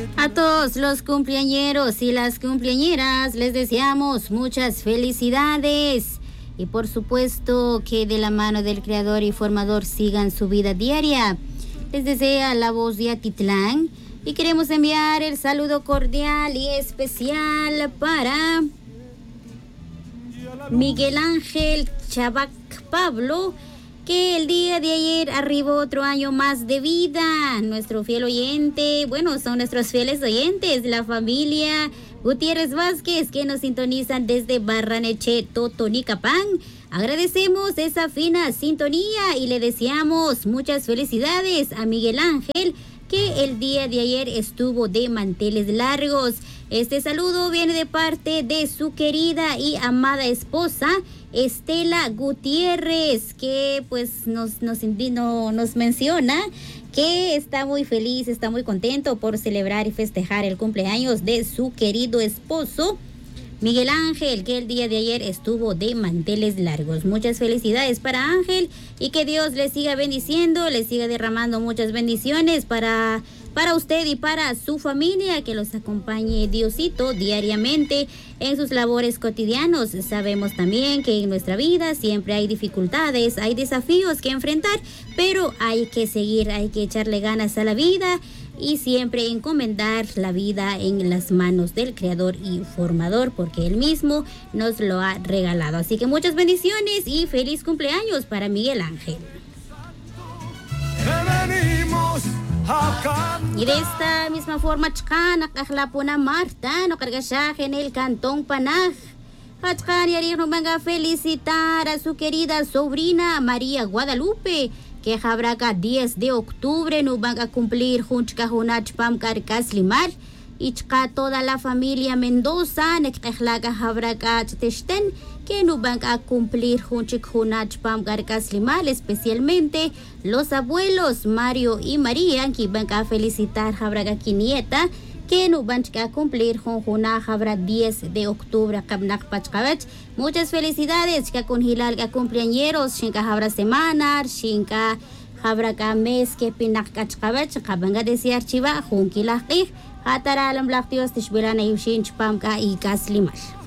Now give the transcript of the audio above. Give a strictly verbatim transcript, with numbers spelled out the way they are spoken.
A todos los cumpleañeros y las cumpleañeras les deseamos muchas felicidades y por supuesto que de la mano del Creador y Formador sigan su vida diaria. Les desea la voz de Atitlán y queremos enviar el saludo cordial y especial para Miguel Ángel Chabac Pablo, que el día de ayer arribó otro año más de vida. Nuestro fiel oyente, bueno, son nuestros fieles oyentes, la familia Gutiérrez Vázquez, que nos sintonizan desde Barraneche, Totonicapán. Agradecemos esa fina sintonía y le deseamos muchas felicidades a Miguel Ángel, que el día de ayer estuvo de manteles largos. Este saludo viene de parte de su querida y amada esposa, Estela Gutiérrez, que pues nos, nos, no, nos menciona que está muy feliz, está muy contento por celebrar y festejar el cumpleaños de su querido esposo, Miguel Ángel, que el día de ayer estuvo de manteles largos. Muchas felicidades para Ángel y que Dios le siga bendiciendo, le siga derramando muchas bendiciones para, para usted y para su familia, que los acompañe Diosito diariamente en sus labores cotidianos. Sabemos también que en nuestra vida siempre hay dificultades, hay desafíos que enfrentar, pero hay que seguir, hay que echarle ganas a la vida y siempre encomendar la vida en las manos del Creador y Formador, porque Él mismo nos lo ha regalado. Así que muchas bendiciones y feliz cumpleaños para Miguel Ángel. Y de esta misma forma, Chkan, Akhlapuna Marta, no cargasaje en el Cantón Panaj. Chkan y nos van a felicitar a su querida sobrina María Guadalupe, que habrá diez de octubre no van a cumplir junchka hunach pam carcas limar y chka toda la familia Mendoza nekhlaga habrá testen que no van a cumplir junchik hunach pam carcas limar, especialmente los abuelos Mario y María, que van a felicitar habrá nieta que no van a cumplir junjuna habrá diez de octubre. Muchas felicidades que con Hilal que cumpleañeros, shinka habrá semana, shinka habrá mes que pinak kachkabach, kabanga desear chiva, junkilakih, hatara alam laktios tishbilana yushin chpamka y kaslimash.